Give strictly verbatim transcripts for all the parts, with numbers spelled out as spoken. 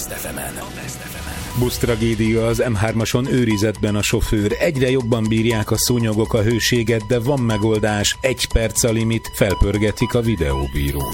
Best ef emen. Busztragédia az em hármason, őrizetben a sofőr. Egyre jobban bírják a szúnyogok a hőséget, de van megoldás. Egy perc a limit, felpörgetik a videóbírót.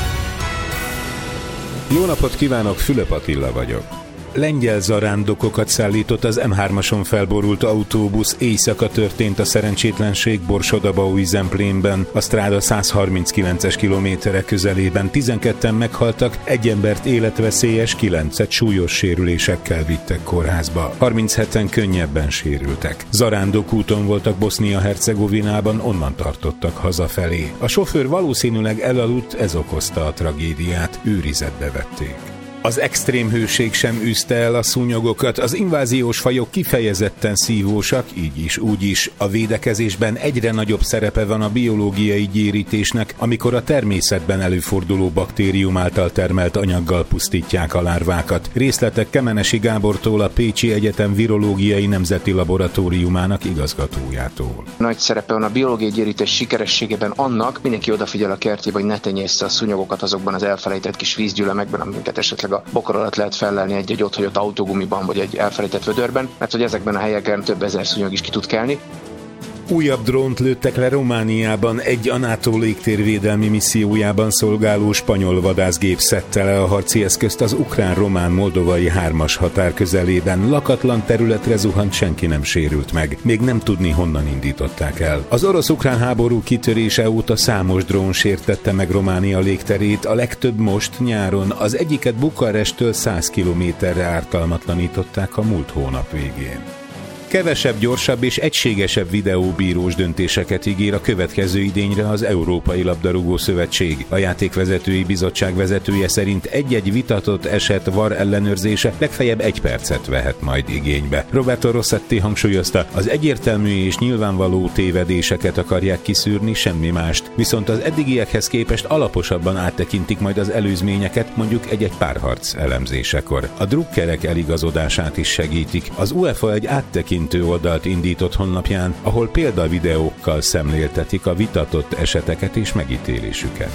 Jó napot kívánok, Fülöp Attila vagyok. Lengyel zarándokokat szállított az em hármason felborult autóbusz, éjszaka történt a szerencsétlenség Borsod-Abaúj-Zemplénben, a stráda száz harminckilences kilométere közelében. tizenketten meghaltak, egy embert életveszélyes, kilencet súlyos sérülésekkel vittek kórházba. harmincheten könnyebben sérültek. Zarándok úton voltak Bosznia-Hercegovinában, onnan tartottak hazafelé. A sofőr valószínűleg elaludt, ez okozta a tragédiát, őrizetbe vették. Az extrém hőség sem űzte el a szúnyogokat, az inváziós fajok kifejezetten szívósak, így is, úgy is. A védekezésben egyre nagyobb szerepe van a biológiai gyérítésnek, amikor a természetben előforduló baktérium által termelt anyaggal pusztítják a lárvákat. Részletek Kemenesi Gábortól, a Pécsi Egyetem Virológiai Nemzeti Laboratóriumának igazgatójától. Nagy szerepe van a biológiai gyérítés sikerességében annak, mindenki odafigyel a kertjében, hogy ne tenyészte a szúnyogokat azokban az elfelejtett kis vízgyűlemekben, amiket esetleg a bokor alatt lehet fellelni egy-egy otthagyott autógumiban, vagy egy elfelejtett vödörben, mert hogy ezekben a helyeken több ezer szúnyog is ki tud kelni. Újabb drónt lőttek le Romániában, egy a NATO légtérvédelmi missziójában szolgáló spanyol vadászgép szedte le a harci eszközt az ukrán-román-moldovai hármas határ közelében. Lakatlan területre zuhant, senki nem sérült meg. Még nem tudni, honnan indították el. Az orosz-ukrán háború kitörése óta számos drón sértette meg Románia légterét, a legtöbb most nyáron. Az egyiket Bukarestől száz kilométerre ártalmatlanították a múlt hónap végén. Kevesebb, gyorsabb és egységesebb videóbírós döntéseket ígér a következő idényre az Európai Labdarúgó Szövetség. A játékvezetői bizottság vezetője szerint egy-egy vitatott eset VAR ellenőrzése legfeljebb egy percet vehet majd igénybe. Roberto Rossetti hangsúlyozta, az egyértelmű és nyilvánvaló tévedéseket akarják kiszűrni, semmi mást. Viszont az eddigiekhez képest alaposabban áttekintik majd az előzményeket, mondjuk egy-egy párharc elemzésekor. A drukkerek eligazodását is segítik. Az UEFA egy áttekintő oldalt indított honlapján, ahol példavideókkal szemléltetik a vitatott eseteket és megítélésüket.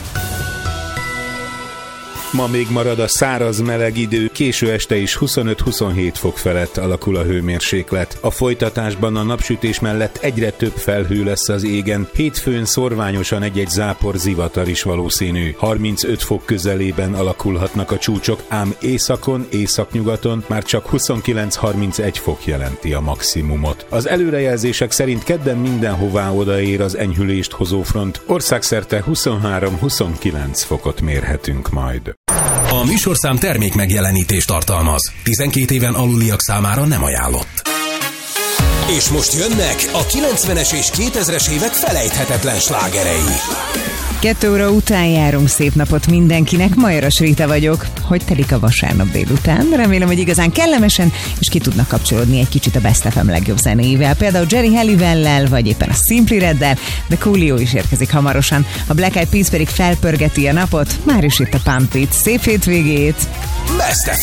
Ma még marad a száraz meleg idő, késő este is huszonöt-huszonhét fok felett alakul a hőmérséklet. A folytatásban a napsütés mellett egyre több felhő lesz az égen, hétfőn szorványosan egy-egy zápor, zivatar is valószínű. harmincöt fok közelében alakulhatnak a csúcsok, ám északon, északnyugaton már csak huszonkilenc-harmincegy fok jelenti a maximumot. Az előrejelzések szerint kedden mindenhová odaér az enyhülést hozó front, országszerte huszonhárom-huszonkilenc fokot mérhetünk majd. A műsorszám termék megjelenítést tartalmaz. tizenkét éven aluliak számára nem ajánlott. És most jönnek a kilencvenes és kétezres évek felejthetetlen slágerei. Kettő óra után járunk, szép napot mindenkinek, Majoras Rita vagyok. Hogy telik a vasárnap délután? Remélem, hogy igazán kellemesen, és ki tudnak kapcsolódni egy kicsit a Best ef em legjobb zenéivel, például Jerry Halliwell-lel, vagy éppen a Simply Reddel, de Coolio is érkezik hamarosan. A Black Eyed Peas pedig felpörgeti a napot, már is itt a Pump It. Szép hétvégét! Best ef